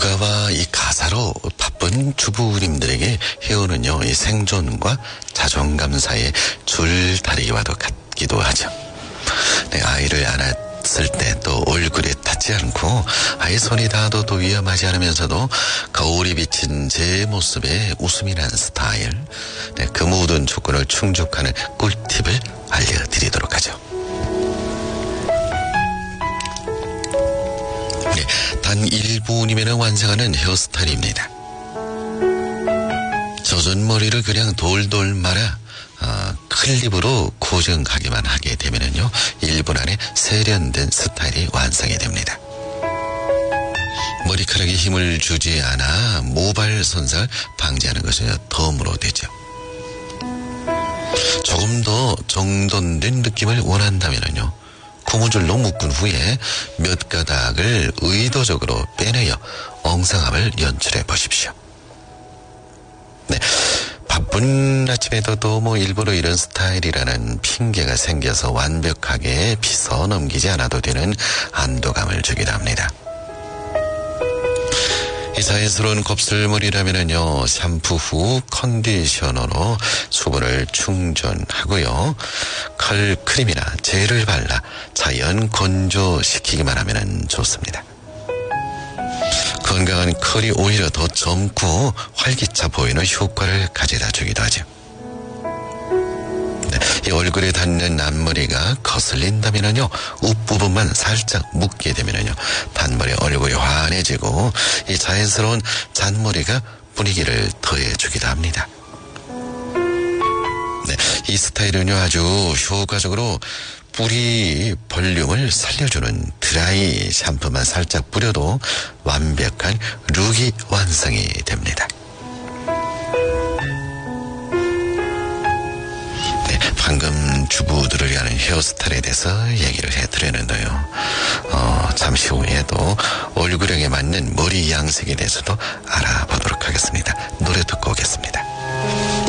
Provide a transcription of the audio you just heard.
육아와 이 가사로 바쁜 주부님들에게 헤어는요, 이 생존과 자존감 사이의 줄다리기와도 같기도 하죠. 네, 아이를 안았을 때 또 얼굴에 닿지 않고 아이 손이 닿아도 또 위험하지 않으면서도 거울이 비친 제 모습에 웃음이 난 스타일. 네, 그 모든 조건을 충족하는 꿀팁을 알려드리도록 하죠. 네, 단 1분이면 완성하는 헤어스타일입니다. 젖은 머리를 그냥 돌돌 말아 클립으로 고정하기만 하게 되면은요, 1분 안에 세련된 스타일이 완성이 됩니다. 머리카락에 힘을 주지 않아 모발 손상을 방지하는 것은 덤으로 되죠. 조금 더 정돈된 느낌을 원한다면은요, 고무줄로 묶은 후에 몇 가닥을 의도적으로 빼내어 엉성함을 연출해 보십시오. 네. 바쁜 아침에도 또 일부러 이런 스타일이라는 핑계가 생겨서 완벽하게 빗어 넘기지 않아도 되는 안도감을 주기도 합니다. 이 자연스러운 곱슬머리라면은요, 샴푸 후 컨디셔너로 수분을 충전하고요, 컬 크림이나 젤을 발라 자연 건조시키기만 하면 좋습니다. 건강한 컬이 오히려 더 젊고 활기차 보이는 효과를 가져다 주기도 하죠. 네, 이 얼굴에 닿는 앞머리가 거슬린다면요, 윗부분만 살짝 묶게 되면요, 단머리 얼굴이 환해지고 이 자연스러운 잔머리가 분위기를 더해주기도 합니다. 네, 이 스타일은요, 아주 효과적으로 뿌리 볼륨을 살려주는 드라이 샴푸만 살짝 뿌려도 완벽한 룩이 완성이 됩니다. 네, 방금 주부들을 위한 헤어스타일에 대해서 얘기를 해드렸는데요. 잠시 후에도 얼굴형에 맞는 머리 양색에 대해서도 알아보도록 하겠습니다. 노래 듣고 오겠습니다.